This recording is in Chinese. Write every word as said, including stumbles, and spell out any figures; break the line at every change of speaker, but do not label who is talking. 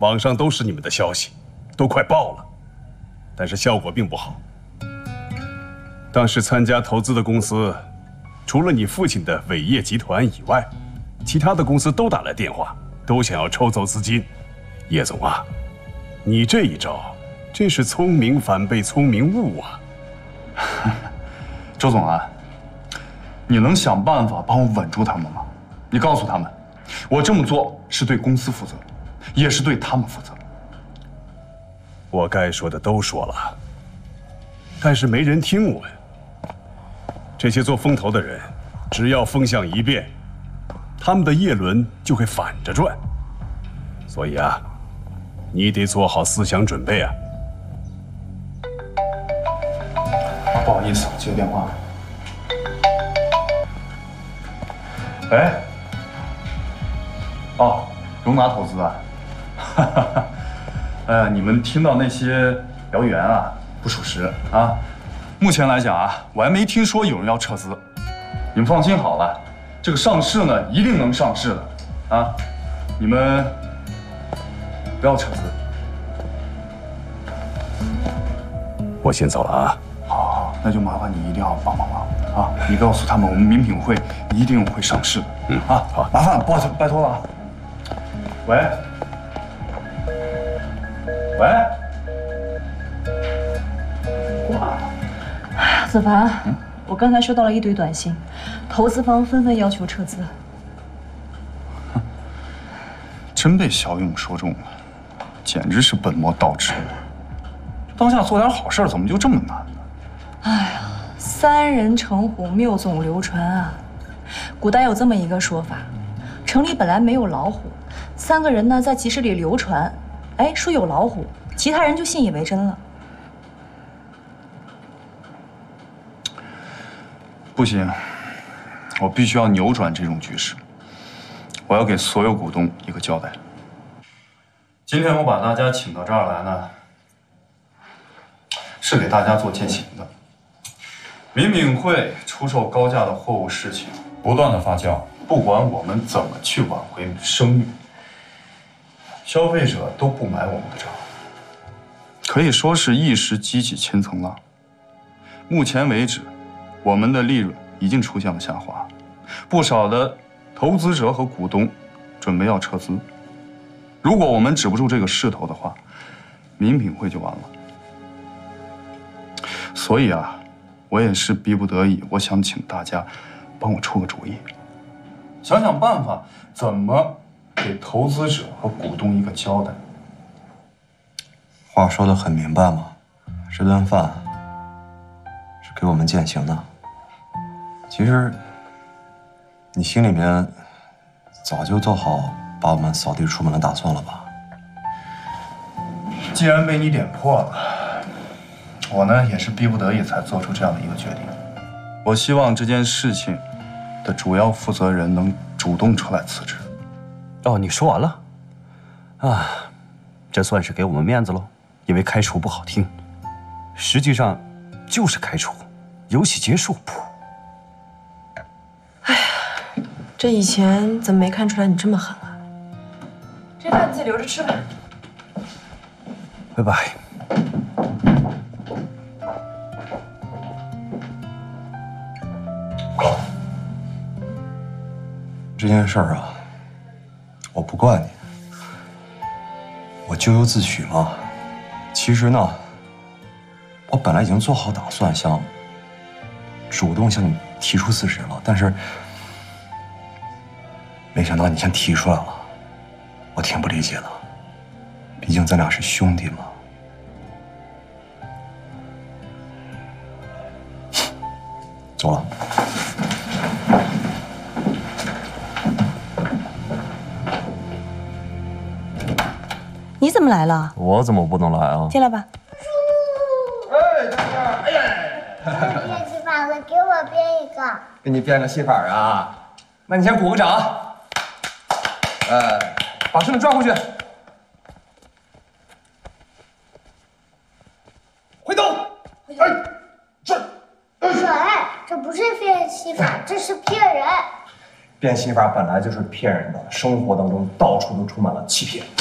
网上都是你们的消息，都快爆了，但是效果并不好。当时参加投资的公司，除了你父亲的伟业集团以外，其他的公司都打来电话，都想要抽走资金。叶总啊，你这一招，真是聪明反被聪明误啊！
周总啊，你能想办法帮我稳住他们吗？你告诉他们，我这么做是对公司负责，也是对他们负责。
我该说的都说了，但是没人听我呀。这些做风投的人，只要风向一变，他们的叶轮就会反着转。所以啊，你得做好思想准备啊。
不好意思，接个电话。喂。哦，荣达投资啊。哈哈哈。呃，你们听到那些谣言啊，不属实啊。目前来讲啊，我还没听说有人要撤资。你们放心好了，这个上市呢，一定能上市的啊。你们不要撤资。
我先走了啊。
好，好，那就麻烦你一定要帮帮忙啊！你告诉他们，我们名品会一定会上市的。嗯啊，好，麻烦，拜托拜托了啊。喂，喂，挂了。
子凡，嗯、我刚才收到了一堆短信，投资方纷纷要求撤资。
真被小勇说中了，简直是本末倒置。当下做点好事怎么就这么难呢？
哎呀，三人成虎，谬总流传啊！古代有这么一个说法，城里本来没有老虎，三个人呢在集市里流传，哎，说有老虎，其他人就信以为真了。
不行，我必须要扭转这种局势。我要给所有股东一个交代。今天我把大家请到这儿来呢，是给大家做践行的。民品会出售高价的货物事情不断的发酵，不管我们怎么去挽回声誉，消费者都不买我们的账，可以说是一时激起千层浪。目前为止，我们的利润已经出现了下滑，不少的投资者和股东准备要撤资。如果我们止不住这个势头的话，民品会就完了。所以啊，我也是逼不得已，我想请大家帮我出个主意，想想办法，怎么给投资者和股东一个交代。
话说得很明白嘛，这顿饭是给我们践行的。其实你心里面早就做好把我们扫地出门的打算了吧？
既然被你点破了，我呢也是逼不得已才做出这样的一个决定。我希望这件事情的主要负责人能主动出来辞职。
哦，你说完了？啊，这算是给我们面子喽。因为开除不好听，实际上就是开除，游戏结束。噗。
哎呀，这以前怎么没看出来你这么狠啊？
这饭你自己留着吃吧。
拜拜。
这件事儿啊，我不怪你，我咎由自取嘛。其实呢，我本来已经做好打算，想主动向你提出辞职了，但是没想到你先提出来了，我挺不理解的。毕竟咱俩是兄弟嘛。走了。
你怎么来了？
我怎么不能来啊？
进来吧。
哎，大家，哎呀，编戏法子，给我编一个。
给你编个戏法啊？那你先鼓个掌。哎，把顺子转过去。回头。哎，转。
水，这不是编戏法，这是骗人。
编戏法本来就是骗人的，生活当中到处都充满了欺骗。